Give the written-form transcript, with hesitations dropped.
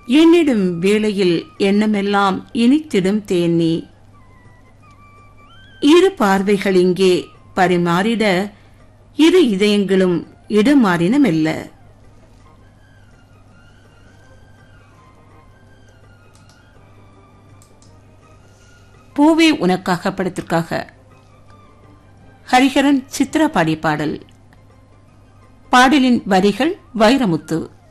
எண்ணிடும் வேளையில் எண்ணமெல்லாம் இனித்திடும் தேனி. இரு பார்வைகள் இங்கே பரிமாறிட இரு இதயங்களும் இடமாறின மெல்ல. பூவே உனக்காக படத்திற்காக ஹரிஹரன் சித்ரா பாடிய பாடல். பாடலின் வரிகள் வைரமுத்து.